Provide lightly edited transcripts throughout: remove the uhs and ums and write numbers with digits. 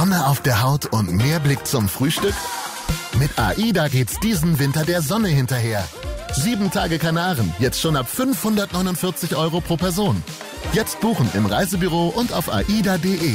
Sonne auf der Haut und mehr Blick zum Frühstück? Mit AIDA geht's diesen Winter der Sonne hinterher. 7 Tage Kanaren, jetzt schon ab 549 € pro Person. Jetzt buchen im Reisebüro und auf aida.de.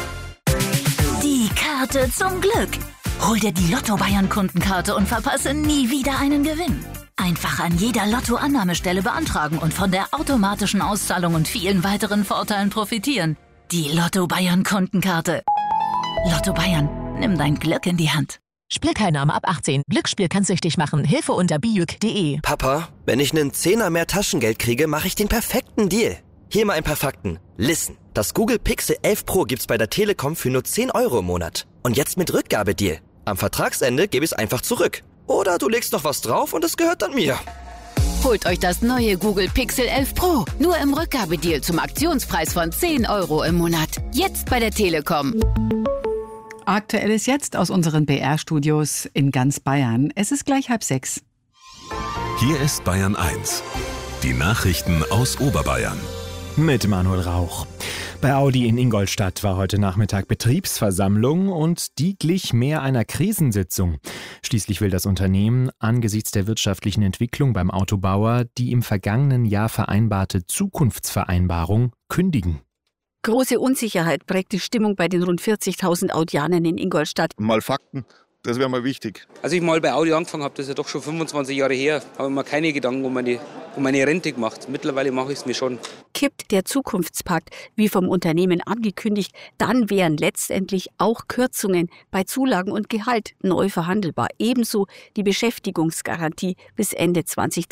Die Karte zum Glück. Hol dir die Lotto Bayern Kundenkarte und verpasse nie wieder einen Gewinn. Einfach an jeder Lotto-Annahmestelle beantragen und von der automatischen Auszahlung und vielen weiteren Vorteilen profitieren. Die Lotto Bayern Kundenkarte. Lotto Bayern, nimm dein Glück in die Hand. Spielteilnahme ab 18. Glücksspiel kann süchtig machen. Hilfe unter bijuk.de. Papa, wenn ich einen Zehner mehr Taschengeld kriege, mache ich den perfekten Deal. Hier mal ein paar Fakten. Listen, das Google Pixel 11 Pro gibt's bei der Telekom für nur 10 € im Monat. Und jetzt mit Rückgabedeal. Am Vertragsende gebe ich es einfach zurück. Oder du legst noch was drauf und es gehört dann mir. Holt euch das neue Google Pixel 11 Pro. Nur im Rückgabedeal zum Aktionspreis von 10 € im Monat. Jetzt bei der Telekom. Aktuelles jetzt aus unseren BR-Studios in ganz Bayern. Es ist gleich 5:30. Hier ist Bayern 1. Die Nachrichten aus Oberbayern. Mit Manuel Rauch. Bei Audi in Ingolstadt war heute Nachmittag Betriebsversammlung und die glich mehr einer Krisensitzung. Schließlich will das Unternehmen angesichts der wirtschaftlichen Entwicklung beim Autobauer die im vergangenen Jahr vereinbarte Zukunftsvereinbarung kündigen. Große Unsicherheit prägt die Stimmung bei den rund 40.000 Audianern in Ingolstadt. Mal Fakten, das wäre mal wichtig. Als ich mal bei Audi angefangen habe, das ist ja doch schon 25 Jahre her, habe ich mir keine Gedanken um meine Rente gemacht. Mittlerweile mache ich es mir schon. Kippt der Zukunftspakt, wie vom Unternehmen angekündigt, dann wären letztendlich auch Kürzungen bei Zulagen und Gehalt neu verhandelbar. Ebenso die Beschäftigungsgarantie bis Ende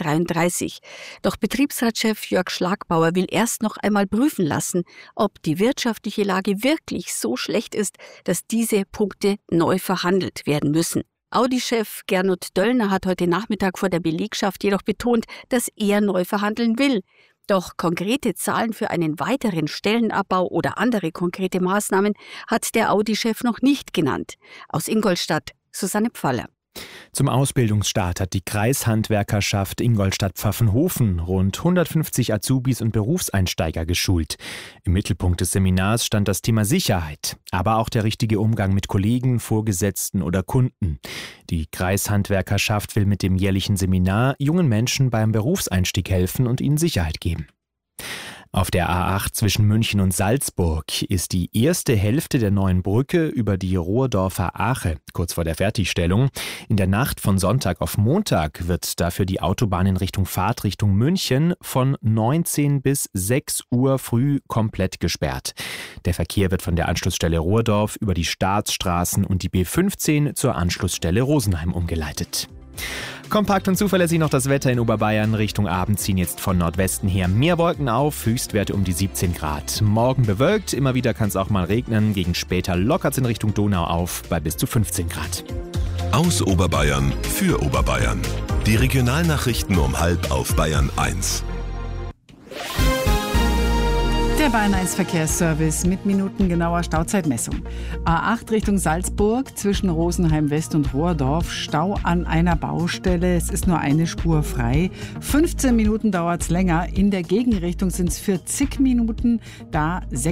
2033. Doch Betriebsratschef Jörg Schlagbauer will erst noch einmal prüfen lassen, ob die wirtschaftliche Lage wirklich so schlecht ist, dass diese Punkte neu verhandelt werden müssen. Audi-Chef Gernot Döllner hat heute Nachmittag vor der Belegschaft jedoch betont, dass er neu verhandeln will. Doch konkrete Zahlen für einen weiteren Stellenabbau oder andere konkrete Maßnahmen hat der Audi-Chef noch nicht genannt. Aus Ingolstadt, Susanne Pfaller. Zum Ausbildungsstart hat die Kreishandwerkerschaft Ingolstadt-Pfaffenhofen rund 150 Azubis und Berufseinsteiger geschult. Im Mittelpunkt des Seminars stand das Thema Sicherheit, aber auch der richtige Umgang mit Kollegen, Vorgesetzten oder Kunden. Die Kreishandwerkerschaft will mit dem jährlichen Seminar jungen Menschen beim Berufseinstieg helfen und ihnen Sicherheit geben. Auf der A8 zwischen München und Salzburg ist die erste Hälfte der neuen Brücke über die Rohrdorfer Ache kurz vor der Fertigstellung. In der Nacht von Sonntag auf Montag wird dafür die Autobahn in Richtung Fahrtrichtung München von 19 bis 6 Uhr früh komplett gesperrt. Der Verkehr wird von der Anschlussstelle Rohrdorf über die Staatsstraßen und die B15 zur Anschlussstelle Rosenheim umgeleitet. Kompakt und zuverlässig noch das Wetter in Oberbayern. Richtung Abend ziehen jetzt von Nordwesten her mehr Wolken auf, Höchstwerte um die 17 Grad. Morgen bewölkt, immer wieder kann es auch mal regnen. Gegen später lockert es in Richtung Donau auf bei bis zu 15 Grad. Aus Oberbayern für Oberbayern. Die Regionalnachrichten um 12:30 auf Bayern 1. Der Bayern 1 Verkehrsservice mit minutengenauer Stauzeitmessung. A8 Richtung Salzburg zwischen Rosenheim West und Rohrdorf. Stau an einer Baustelle. Es ist nur eine Spur frei. 15 Minuten dauert es länger. In der Gegenrichtung sind es 40 Minuten. Da